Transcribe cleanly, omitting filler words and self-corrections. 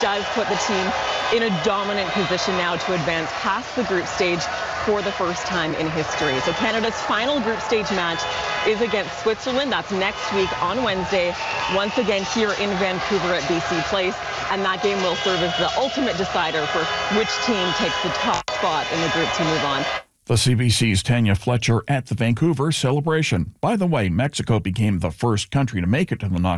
does put the team in a dominant position now to advance past the group stage for the first time in history. So Canada's final group stage match is against Switzerland. That's next week on Wednesday, once again here in Vancouver at BC Place. And that game will serve as the ultimate decider for which team takes the top spot in the group to move on. The CBC's Tanya Fletcher at the Vancouver celebration. By the way, Mexico became the first country to make it to the knockout